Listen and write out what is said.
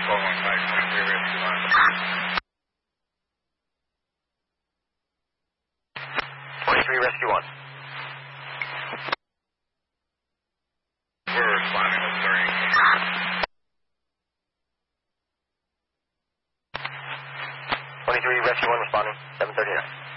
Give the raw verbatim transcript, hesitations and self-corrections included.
twelve one five, twenty-three, rescue one. twenty-three, rescue one. We're responding with thirty. twenty-three, rescue one responding, seven thirty-nine.